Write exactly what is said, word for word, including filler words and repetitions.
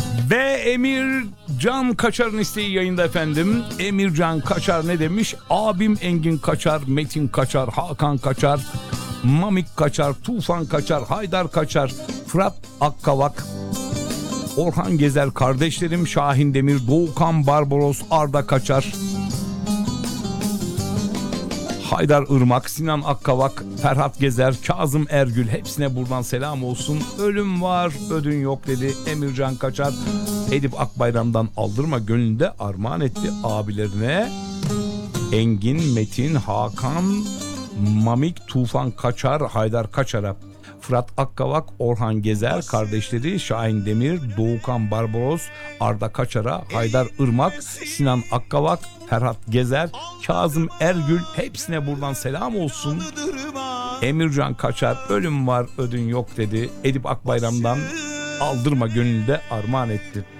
Ve Emircan Kaçar'ın isteği yayında efendim. Emircan Kaçar ne demiş? Abim Engin Kaçar, Metin Kaçar, Hakan Kaçar, Mamik Kaçar, Tufan Kaçar, Haydar Kaçar, Fırat Akkavak, Orhan Gezer, kardeşlerim Şahin Demir, Doğukan Barbaros, Arda Kaçar, Haydar Irmak, Sinan Akkavak, Ferhat Gezer, Kazım Ergül, hepsine buradan selam olsun. Ölüm var, ödün yok dedi Emircan Kaçar. Edip Akbayram'dan aldırma gönlünde armağan etti abilerine. Engin, Metin, Hakan, Mamik, Tufan Kaçar, Haydar Kaçar'a. Fırat Akkavak, Orhan Gezer, kardeşleri Şahin Demir, Doğukan Barbaros, Arda Kaçar'a, Haydar Irmak, Sinan Akkavak, Ferhat Gezer, Kazım Ergül, hepsine buradan selam olsun. Emircan Kaçar, ölüm var ödün yok dedi. Edip Akbayram'dan aldırma gönlünde armağan etti.